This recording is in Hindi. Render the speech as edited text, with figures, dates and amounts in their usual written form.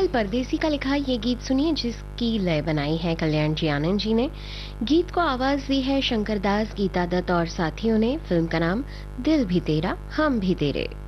फिल्म परदेसी का लिखा ये गीत सुनिए, जिसकी लय बनाई है कल्याण जी आनंद जी ने। गीत को आवाज दी है शंकर दास, गीता दत्त और साथियों ने। फिल्म का नाम दिल भी तेरा हम भी तेरे।